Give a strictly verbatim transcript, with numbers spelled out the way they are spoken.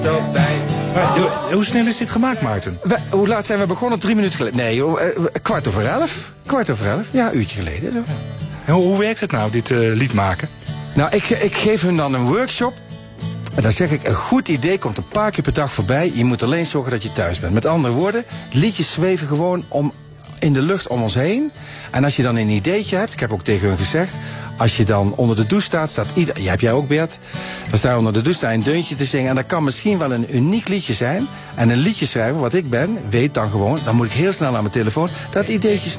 Maar, hoe snel is dit gemaakt, Maarten? We, hoe laat zijn we begonnen? Drie minuten geleden? Nee, joh, uh, kwart over elf. Kwart over elf. Ja, een uurtje geleden. Zo. En hoe, hoe werkt het nou, dit uh, lied maken? Nou, ik, ik geef hun dan een workshop. En dan zeg ik, een goed idee komt een paar keer per dag voorbij. Je moet alleen zorgen dat je thuis bent. Met andere woorden, liedjes zweven gewoon om, in de lucht om ons heen. En als je dan een ideetje hebt, ik heb ook tegen hun gezegd, als je dan onder de douche staat, staat ieder, ja, heb jij ook, Bert? Dan sta je onder de douche, sta je een deuntje te zingen. En dat kan misschien wel een uniek liedje zijn. En een liedje schrijven, wat ik ben, weet dan gewoon, dan moet ik heel snel naar mijn telefoon, dat ideetje snel